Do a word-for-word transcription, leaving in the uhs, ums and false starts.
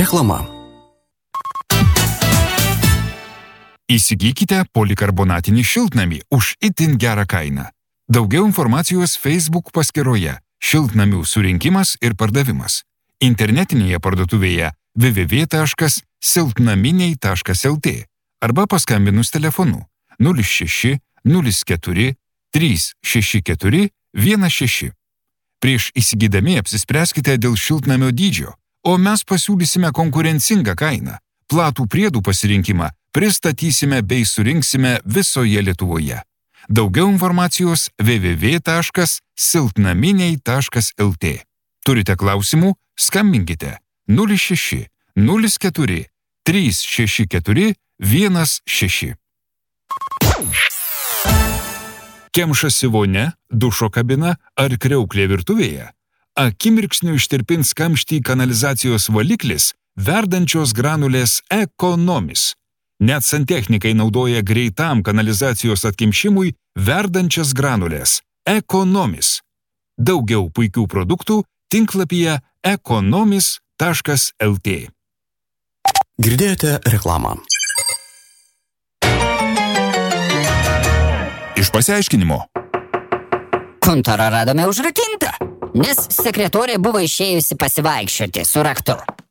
Reklama. Įsigykite polikarbonatinį šiltnamį už itin gerą kainą. Daugiau informacijos Facebook paskyroje Šiltnamių surinkimas ir pardavimas. Internetinėje parduotuvėje w w w taškas silpnaminiai taškas l t arba paskambinus telefonu nulis šeši nulis keturi trys šeši keturi vienas šeši. Prieš įsigydami apsispręskite dėl šiltnamio dydžio, o mes pasiūlysime konkurencingą kainą. Platų priedų pasirinkimą pristatysime bei surinksime visoje Lietuvoje. Daugiau informacijos w w w taškas silpnaminiai taškas l t. Turite klausimų? Skambinkite nulis šeši nulis keturi trys šeši keturi vienas šeši. Kemšasi vonia, dušo kabina ar kriauklė virtuvėje? Akimirksniu ištirpins kamštį kanalizacijos valiklis verdančios granulės Ekonomis. Net santechnikai naudoja greitam kanalizacijos atkimšimui verdančias granulės Ekonomis. Daugiau puikių produktų tinklapyje ekonomis taškas l t. Girdėjote reklamą. Iš pasiaiškinimo. Kontorą radome užrakintą, nes sekretorė buvo išėjusi pasivaikščioti su raktu.